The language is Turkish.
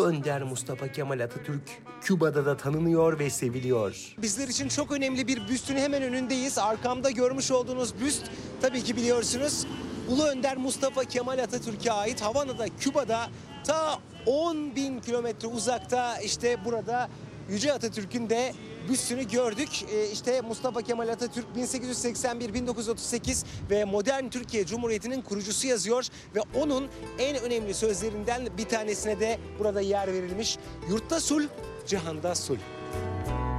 Önder Mustafa Kemal Atatürk Küba'da da tanınıyor ve seviliyor. Bizler için çok önemli bir büstün hemen önündeyiz. Arkamda görmüş olduğunuz büst tabii ki biliyorsunuz Ulu Önder Mustafa Kemal Atatürk'e ait. Havana'da, Küba'da ta 10.000 kilometre uzakta işte burada Yüce Atatürk'ün de büstünü gördük. İşte Mustafa Kemal Atatürk 1881-1938 ve modern Türkiye Cumhuriyeti'nin kurucusu yazıyor ve onun en önemli sözlerinden bir tanesine de burada yer verilmiş. Yurtta sul, cihanda sul.